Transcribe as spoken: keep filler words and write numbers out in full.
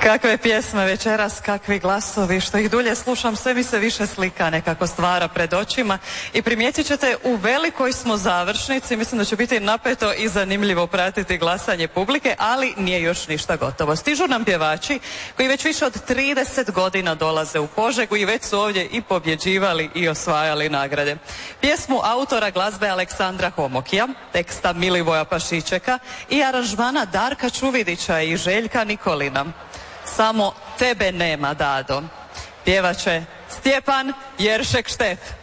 Kakve pjesme večeras, kakvi glasovi, što ih dulje slušam, sve mi se više slika nekako stvara pred očima i primijetit ćete u velikoj smo završnici, mislim da će biti napeto i zanimljivo pratiti glasanje publike, ali nije još ništa gotovo. Stižu nam pjevači koji već više od trideset godina dolaze u Požegu i već su ovdje i pobjeđivali i osvajali nagrade. Pjesmu autora glazbe Aleksandra Homokija, teksta Milivoja Pašičeka i aranžmana Darka Čuvidića i Željka Nikolina. Samo tebe nema, Dado. Pjevat će Stjepan Jeršek Štef.